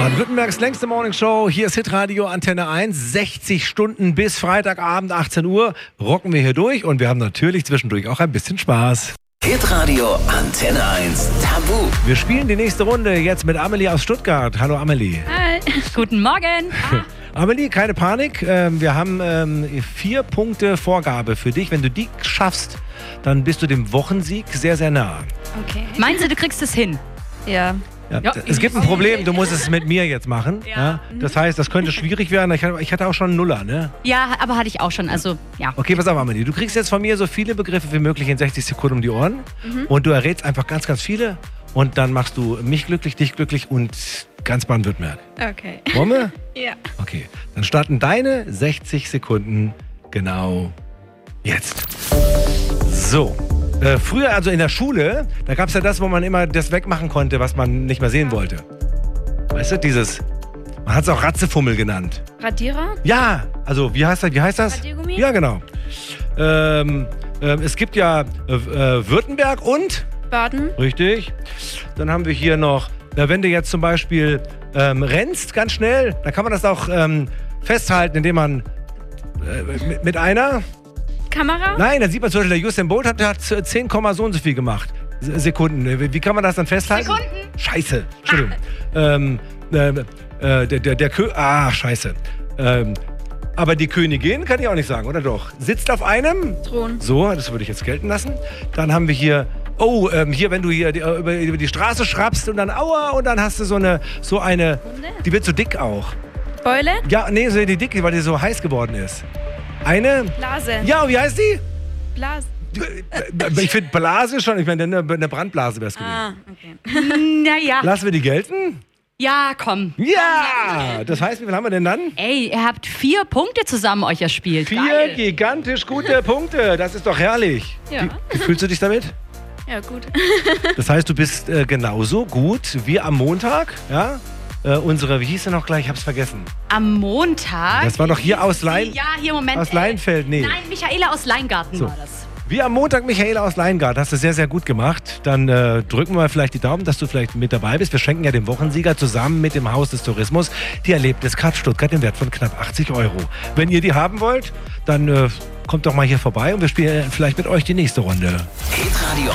Baden-Württembergs längste Morningshow. Hier ist Hitradio Antenne 1. 60 Stunden bis Freitagabend 18 Uhr rocken wir hier durch und wir haben natürlich zwischendurch auch ein bisschen Spaß. Hitradio Antenne 1 Tabu. Wir spielen die nächste Runde jetzt mit Amelie aus Stuttgart. Hallo Amelie. Hi. Guten Morgen. Amelie, keine Panik. Wir haben 4 Punkte Vorgabe für dich. Wenn du die schaffst, dann bist du dem Wochensieg sehr, sehr nah. Okay. Meinst du, du kriegst es hin? Ja, es gibt ein Problem, du musst es mit mir jetzt machen. Ja. Das heißt, das könnte schwierig werden. Ich hatte auch schon einen Nuller, ne? Ja, aber hatte ich auch schon. Also, ja. Okay, pass auf, Amelie. Du kriegst jetzt von mir so viele Begriffe wie möglich in 60 Sekunden um die Ohren. Und du errätst einfach ganz, ganz viele. Und dann machst du mich glücklich, dich glücklich und ganz Baden-Württemberg. Okay. Wollen wir? Ja. Okay, dann starten deine 60 Sekunden genau jetzt. So. Früher, also in der Schule, da gab es ja das, wo man immer das wegmachen konnte, was man nicht mehr sehen wollte. Weißt du, dieses, man hat es auch Ratzefummel genannt. Radierer? Ja, also wie heißt das? Radiergummi? Ja, genau. Es gibt ja Württemberg und? Baden? Richtig. Dann haben wir hier noch, wenn du jetzt zum Beispiel rennst, ganz schnell, dann kann man das auch festhalten, indem man mit einer... Kamera? Nein, da sieht man zum Beispiel, der Usain Bolt hat 10, so und so viel gemacht. Sekunden. Wie kann man das dann festhalten? Sekunden. Scheiße. Entschuldigung. Scheiße. Aber die Königin kann ich auch nicht sagen, oder doch? Sitzt auf einem Thron. So, das würde ich jetzt gelten lassen. Dann haben wir hier, hier, wenn du hier über die Straße schrappst und dann aua und dann hast du so eine, die wird so dick auch. Beule? Ja, nee, so die dick, weil die so heiß geworden ist. Eine? Blase. Ja, wie heißt die? Blase. Ich finde Blase schon, ich meine, eine Brandblase wäre es gewesen. Okay. Naja. Lassen wir die gelten? Ja, komm. Ja! Das heißt, wie viel haben wir denn dann? Ey, ihr habt 4 Punkte zusammen euch erspielt. 4 Geil. gigantisch gute Punkte. Das ist doch herrlich. Ja. Wie fühlst du dich damit? Ja, gut. Das heißt, du bist genauso gut wie am Montag, ja? Unsere, wie hieß sie noch gleich? Ich hab's vergessen. Am Montag. Das war doch hier aus Ja, hier, Moment. Aus Leinfeld, nee. Nein, Michaela aus Leingarten So. war das. Wie am Montag Michaela aus Leingarten. Hast du sehr, sehr gut gemacht. Dann drücken wir vielleicht die Daumen, dass du vielleicht mit dabei bist. Wir schenken ja dem Wochensieger zusammen mit dem Haus des Tourismus die Erlebniskarte Stuttgart im Wert von knapp 80 €. Wenn ihr die haben wollt, dann kommt doch mal hier vorbei und wir spielen vielleicht mit euch die nächste Runde. Hitradio